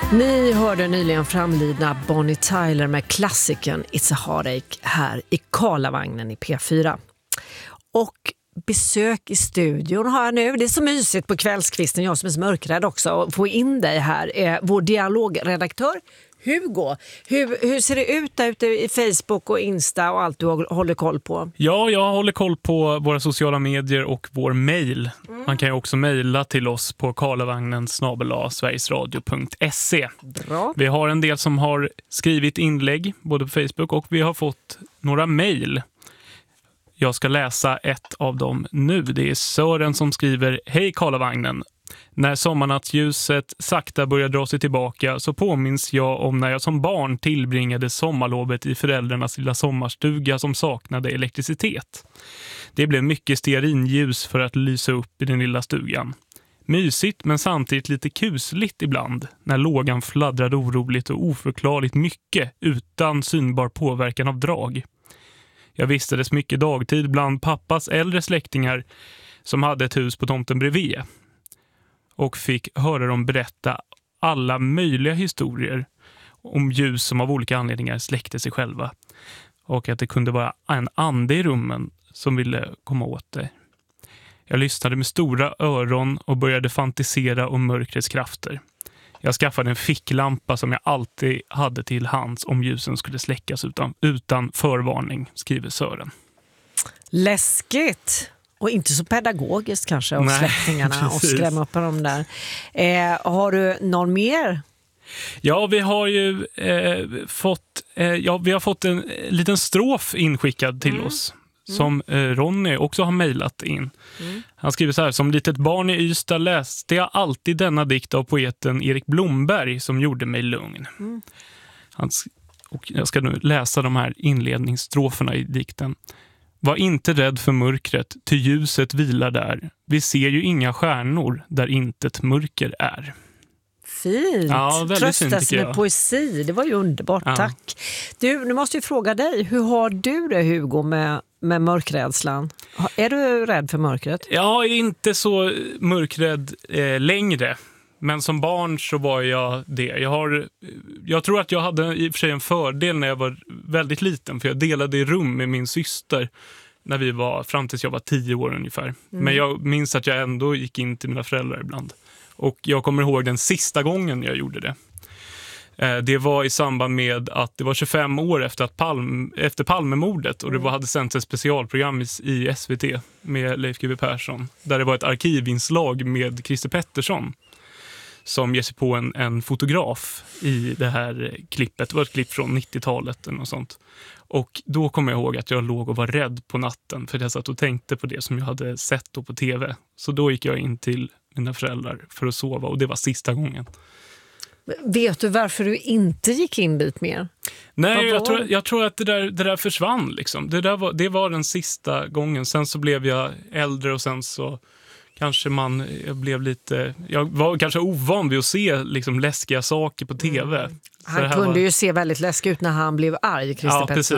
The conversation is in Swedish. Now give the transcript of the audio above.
Ni hörde nyligen framlidna Bonnie Tyler med klassiken It's a Heartache här i Karlavagnen i P4. Och besök i studion har jag nu. Det är så mysigt på kvällskvisten, jag som är så mörkrädd också, att få in dig här. Vår dialogredaktör Hugo. Hur ser det ut där ute i Facebook och Insta och allt du håller koll på? Ja, jag håller koll på våra sociala medier och vår mejl. Man kan ju också mejla till oss på karlavagnen@sverigesradio.se. Bra. Vi har en del som har skrivit inlägg både på Facebook och vi har fått några mejl. Jag ska läsa ett av dem nu. Det är Sören som skriver: Hej Karlavagnen. När sommarnattsljuset sakta börjar dra sig tillbaka så påminns jag om när jag som barn tillbringade sommarlovet i föräldrarnas lilla sommarstuga som saknade elektricitet. Det blev mycket stearinljus för att lysa upp i den lilla stugan. Mysigt men samtidigt lite kusligt ibland när lågan fladdrade oroligt och oförklarligt mycket utan synbar påverkan av drag. Jag vistades mycket dagtid bland pappas äldre släktingar som hade ett hus på tomten bredvid och fick höra dem berätta alla möjliga historier om ljus som av olika anledningar släckte sig själva och att det kunde vara en ande i rummen som ville komma åt det. Jag lyssnade med stora öron och började fantisera om mörkrets krafter. Jag skaffade en ficklampa som jag alltid hade till hands om ljusen skulle släckas utan förvarning, skriver Sören. Läskigt! Och inte så pedagogiskt kanske av släktingarna och skrämma upp dem där. Har du någon mer? Ja, vi har ju fått en liten strof inskickad till oss som Ronny också har mejlat in. Han skriver så här: som litet barn i Ystad läste jag alltid denna dikt av poeten Erik Blomberg som gjorde mig lugn. Och jag ska nu läsa de här inledningsstroferna i dikten. Var inte rädd för mörkret, ty ljuset vilar där. Vi ser ju inga stjärnor där intet mörker är. Fint. Ja, Tröstas med poesi. Det var ju underbart, tack. Du, nu måste jag fråga dig. Hur har du det, Hugo, med mörkrädslan? Är du rädd för mörkret? Jag är inte så mörkrädd längre. Men som barn så var jag det. Jag tror att jag hade i och för sig en fördel när jag var väldigt liten. För jag delade i rum med min syster när vi var fram tills jag var 10 år ungefär. Men jag minns att jag ändå gick in till mina föräldrar ibland. Och jag kommer ihåg den sista gången jag gjorde det. Det var i samband med att det var 25 år efter Palmemordet. Och det hade sänts ett specialprogram i SVT med Leif GW Persson. Där det var ett arkivinslag med Christer Pettersson. Som ger sig på en fotograf i det här klippet. Det var ett klipp från 90-talet eller något sånt. Och då kommer jag ihåg att jag låg och var rädd på natten. För jag satt och tänkte på det som jag hade sett då på tv. Så då gick jag in till mina föräldrar för att sova. Och det var sista gången. Vet du varför du inte gick in dit mer? Nej, jag tror att det där försvann liksom. Det var den sista gången. Sen så blev jag äldre och sen så... Jag var kanske ovan vid att se liksom läskiga saker på tv. Han kunde ju se väldigt läskig ut när han blev arg, Christer Pettersson.